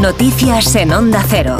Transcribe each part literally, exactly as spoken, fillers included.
Noticias en Onda Cero.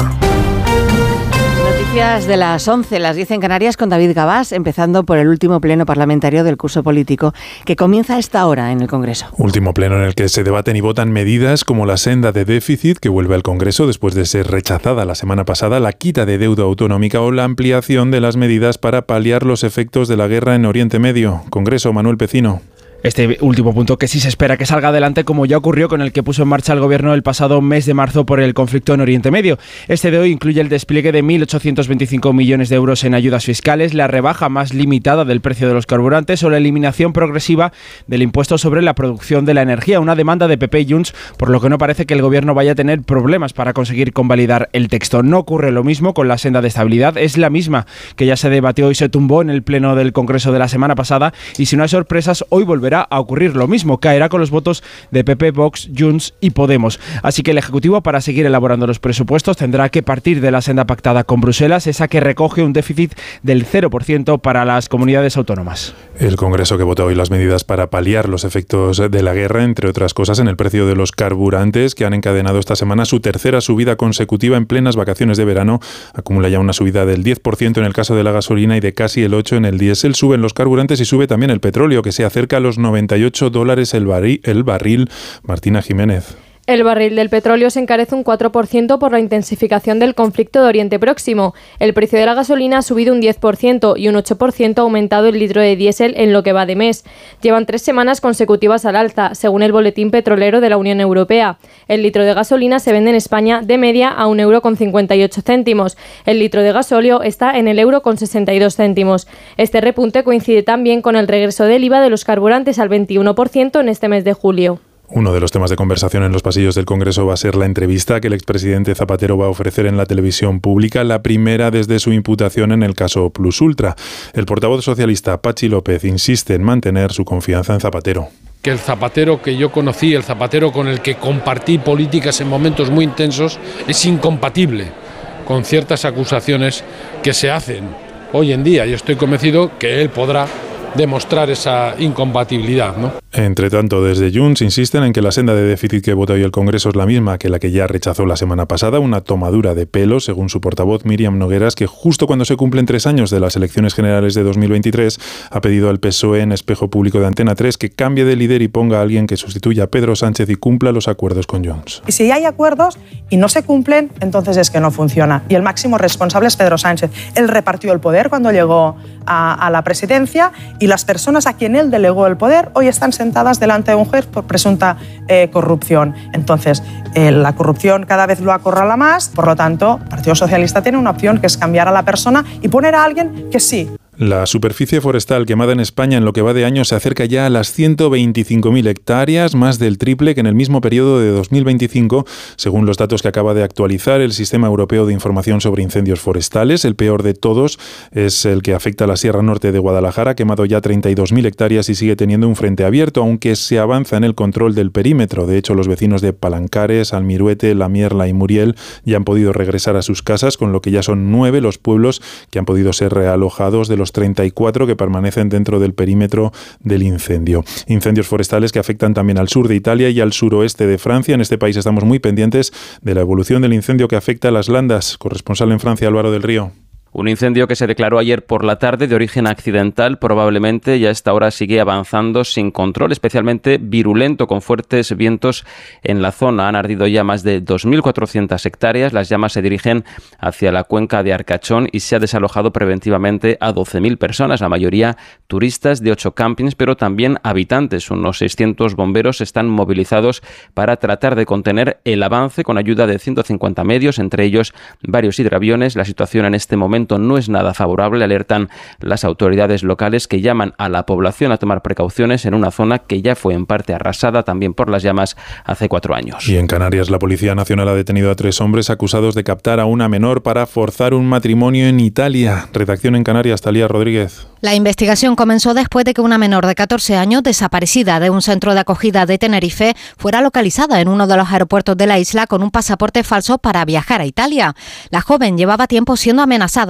Noticias de las once, las diez en Canarias, con David Gabás, empezando por el último pleno parlamentario del curso político que comienza a esta hora en el Congreso. Último pleno en el que se debaten y votan medidas como la senda de déficit que vuelve al Congreso después de ser rechazada la semana pasada, la quita de deuda autonómica o la ampliación de las medidas para paliar los efectos de la guerra en Oriente Medio. Congreso, Manuel Pecino. Este último punto que sí se espera que salga adelante, como ya ocurrió con el que puso en marcha el Gobierno el pasado mes de marzo por el conflicto en Oriente Medio. Este de hoy incluye el despliegue de mil ochocientos veinticinco millones de euros en ayudas fiscales, la rebaja más limitada del precio de los carburantes o la eliminación progresiva del impuesto sobre la producción de la energía, una demanda de P P y Junts, por lo que no parece que el Gobierno vaya a tener problemas para conseguir convalidar el texto. No ocurre lo mismo con la senda de estabilidad, es la misma que ya se debatió y se tumbó en el Pleno del Congreso de la semana pasada, y si no hay sorpresas, hoy volverá a ocurrir lo mismo, caerá con los votos de P P, Vox, Junts y Podemos. Así que el Ejecutivo, para seguir elaborando los presupuestos, tendrá que partir de la senda pactada con Bruselas, esa que recoge un déficit del cero por ciento para las comunidades autónomas. El Congreso que vota hoy las medidas para paliar los efectos de la guerra, entre otras cosas, en el precio de los carburantes, que han encadenado esta semana su tercera subida consecutiva en plenas vacaciones de verano. Acumula ya una subida del diez por ciento en el caso de la gasolina y de casi el ocho por ciento en el diésel. Suben los carburantes y sube también el petróleo, que se acerca a los noventa y ocho dólares el barril. El barril. Martina Jiménez. El barril del petróleo se encarece un cuatro por ciento por la intensificación del conflicto de Oriente Próximo. El precio de la gasolina ha subido un diez por ciento y un ocho por ciento ha aumentado el litro de diésel en lo que va de mes. Llevan tres semanas consecutivas al alza, según el Boletín Petrolero de la Unión Europea. El litro de gasolina se vende en España de media a un euro con cincuenta y ocho céntimos. El litro de gasóleo está en el euro con sesenta y dos céntimos. Este repunte coincide también con el regreso del I V A de los carburantes al veintiuno por ciento en este mes de julio. Uno de los temas de conversación en los pasillos del Congreso va a ser la entrevista que el expresidente Zapatero va a ofrecer en la televisión pública, la primera desde su imputación en el caso Plus Ultra. El portavoz socialista Patxi López insiste en mantener su confianza en Zapatero. Que el Zapatero que yo conocí, el Zapatero con el que compartí políticas en momentos muy intensos, es incompatible con ciertas acusaciones que se hacen hoy en día. Yo estoy convencido que él podrá demostrar esa incompatibilidad, ¿no? Entre tanto, desde Junts insisten en que la senda de déficit que vota hoy el Congreso es la misma que la que ya rechazó la semana pasada, una tomadura de pelo, según su portavoz Míriam Nogueras, que justo cuando se cumplen tres años de las elecciones generales de dos mil veintitrés ha pedido al P S O E en Espejo Público de Antena tres que cambie de líder y ponga a alguien que sustituya a Pedro Sánchez y cumpla los acuerdos con Junts. Y si hay acuerdos y no se cumplen, entonces es que no funciona. Y el máximo responsable es Pedro Sánchez. Él repartió el poder cuando llegó a, a la presidencia y las personas a quien él delegó el poder hoy están sentadas delante de un juez por presunta eh, corrupción. Entonces, eh, la corrupción cada vez lo acorrala más, por lo tanto, el Partido Socialista tiene una opción que es cambiar a la persona y poner a alguien que sí. La superficie forestal quemada en España en lo que va de año se acerca ya a las ciento veinticinco mil hectáreas, más del triple que en el mismo periodo de dos mil veinticinco, según los datos que acaba de actualizar el Sistema Europeo de Información sobre Incendios Forestales. El peor de todos es el que afecta a la Sierra Norte de Guadalajara, quemado ya treinta y dos mil hectáreas y sigue teniendo un frente abierto, aunque se avanza en el control del perímetro. De hecho, los vecinos de Palancares, Almiruete, La Mierla y Muriel ya han podido regresar a sus casas, con lo que ya son nueve los pueblos que han podido ser realojados de los treinta y cuatro que permanecen dentro del perímetro del incendio. Incendios forestales que afectan también al sur de Italia y al suroeste de Francia. En este país estamos muy pendientes de la evolución del incendio que afecta a las Landas. Corresponsal en Francia, Álvaro del Río. Un incendio que se declaró ayer por la tarde de origen accidental, probablemente y a esta hora sigue avanzando sin control, especialmente virulento, con fuertes vientos en la zona. Han ardido ya más de dos mil cuatrocientas hectáreas, las llamas se dirigen hacia la cuenca de Arcachón y se ha desalojado preventivamente a doce mil personas, la mayoría turistas de ocho campings, pero también habitantes. Unos seiscientos bomberos están movilizados para tratar de contener el avance con ayuda de ciento cincuenta medios, entre ellos varios hidroaviones. La situación en este momento no es nada favorable, alertan las autoridades locales, que llaman a la población a tomar precauciones en una zona que ya fue en parte arrasada también por las llamas hace cuatro años. Y en Canarias, la Policía Nacional ha detenido a tres hombres acusados de captar a una menor para forzar un matrimonio en Italia. Redacción en Canarias, Talía Rodríguez. La investigación comenzó después de que una menor de catorce años, desaparecida de un centro de acogida de Tenerife, fuera localizada en uno de los aeropuertos de la isla con un pasaporte falso para viajar a Italia. La joven llevaba tiempo siendo amenazada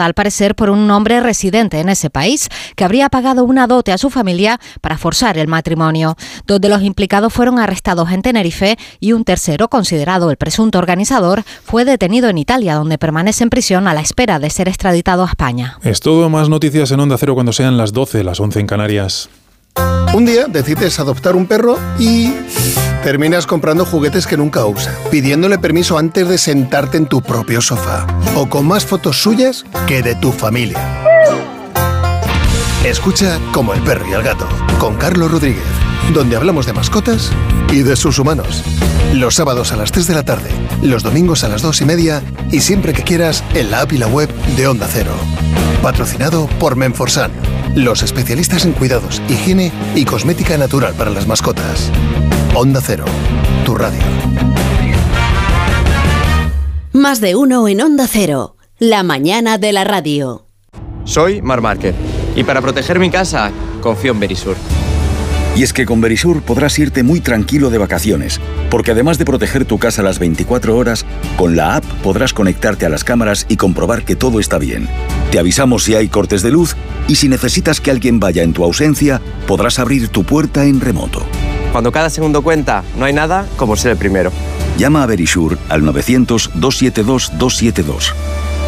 al parecer por un hombre residente en ese país, que habría pagado una dote a su familia para forzar el matrimonio. Dos de los implicados fueron arrestados en Tenerife y un tercero, considerado el presunto organizador, fue detenido en Italia, donde permanece en prisión a la espera de ser extraditado a España. Es todo, más noticias en Onda Cero cuando sean las doce, las once en Canarias. Un día decides adoptar un perro y terminas comprando juguetes que nunca usa, pidiéndole permiso antes de sentarte en tu propio sofá, o con más fotos suyas que de tu familia. Escucha Como el perro y el gato, con Carlos Rodríguez, donde hablamos de mascotas y de sus humanos. Los sábados a las tres de la tarde, los domingos a las dos y media y siempre que quieras en la app y la web de Onda Cero. Patrocinado por Menforsan, los especialistas en cuidados, higiene y cosmética natural para las mascotas. Onda Cero, tu radio. Más de uno en Onda Cero, la mañana de la radio. Soy Mar Márquez y para proteger mi casa confío en Verisur. Y es que con Verisur podrás irte muy tranquilo de vacaciones, porque además de proteger tu casa las veinticuatro horas, con la app podrás conectarte a las cámaras y comprobar que todo está bien. Te avisamos si hay cortes de luz y si necesitas que alguien vaya en tu ausencia, podrás abrir tu puerta en remoto. Cuando cada segundo cuenta, no hay nada como ser el primero. Llama a Verisur al novecientos, doscientos setenta y dos, doscientos setenta y dos.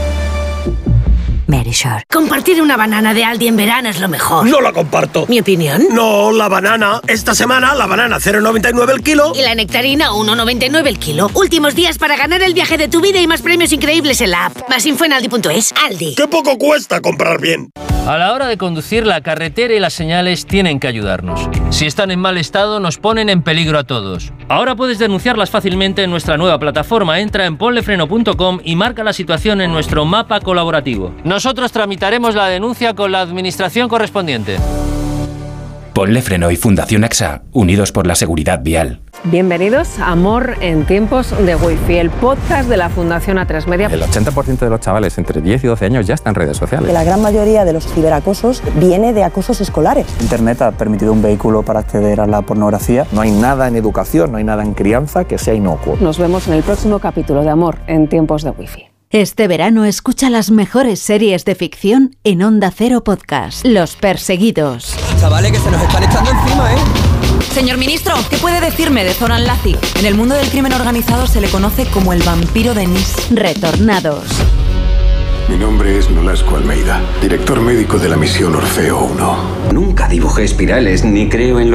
Verisur. Compartir una banana de Aldi en verano es lo mejor. No la comparto. ¿Mi opinión? No, la banana. Esta semana la banana cero coma noventa y nueve el kilo. Y la nectarina uno coma noventa y nueve el kilo. Últimos días para ganar el viaje de tu vida y más premios increíbles en la app. Más info en aldi punto es. Aldi. ¡Qué poco cuesta comprar bien! A la hora de conducir, la carretera y las señales tienen que ayudarnos. Si están en mal estado, nos ponen en peligro a todos. Ahora puedes denunciarlas fácilmente en nuestra nueva plataforma. Entra en ponlefreno punto com y marca la situación en nuestro mapa colaborativo. Nosotros tramitaremos la denuncia con la administración correspondiente. Ponle Freno y Fundación A X A, unidos por la seguridad vial. Bienvenidos a Amor en tiempos de Wi-Fi, el podcast de la Fundación A tres Media. El ochenta por ciento de los chavales entre diez y doce años ya están en redes sociales. La gran mayoría de los ciberacosos viene de acosos escolares. Internet ha permitido un vehículo para acceder a la pornografía. No hay nada en educación, no hay nada en crianza que sea inocuo. Nos vemos en el próximo capítulo de Amor en tiempos de Wi-Fi. Este verano escucha las mejores series de ficción en Onda Cero Podcast. Los Perseguidos. Chavales, que se nos están echando encima, ¿eh? Señor ministro, ¿qué puede decirme de Zoran Lazi? En el mundo del crimen organizado se le conoce como el vampiro de Nis. Retornados. Mi nombre es Nolasco Almeida, director médico de la misión Orfeo uno. Nunca dibujé espirales ni creo en lo